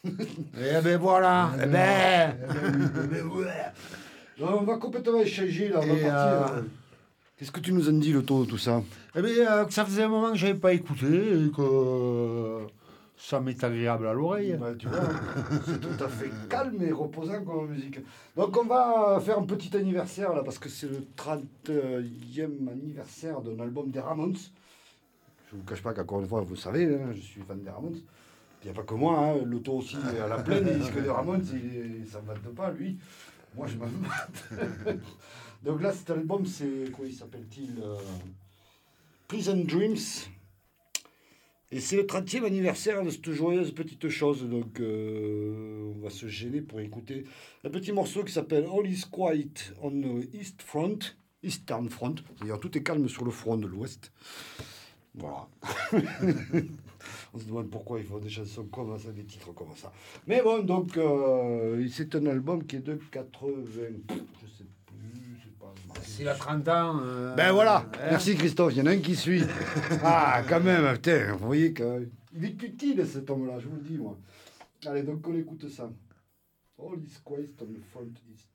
Eh ben voilà. Eh ben. Non, on va complètement échanger là, on va Et, partir. Qu'est-ce que tu nous as dit, le taux, tout ça? Eh bien, que ça faisait un moment que j'avais pas écouté et que ça m'est agréable à l'oreille. Bah, tu vois, c'est tout à fait calme et reposant comme musique. Donc on va faire un petit anniversaire là, parce que c'est le 30e anniversaire d'un album des Ramones. Je vous cache pas qu'encore une fois, vous savez, hein, je suis fan des Ramones. Il n'y a pas que moi, hein, Loto aussi est à la plaine, des disques des Ramones, il s'en batte pas, lui. Moi, je m'en batte. Donc là, cet album, c'est, comment il s'appelle-t-il Prison Dreams. Et c'est le 30e anniversaire de cette joyeuse petite chose, donc on va se gêner pour écouter un petit morceau qui s'appelle All is Quiet on the Eastern Front, c'est-à-dire tout est calme sur le front de l'Ouest. Voilà. On se demande pourquoi ils font des chansons comme ça, des titres comme ça. Mais bon, donc c'est un album qui est de 80, je sais plus, c'est pas. S'il a 30 ans. Ben voilà, hein. merci Christophe, il y en a un qui suit. Ah, quand même, putain, vous voyez qu'il est utile cet homme-là, je vous le dis, moi. Allez, donc on écoute ça. All is quiet on the front east.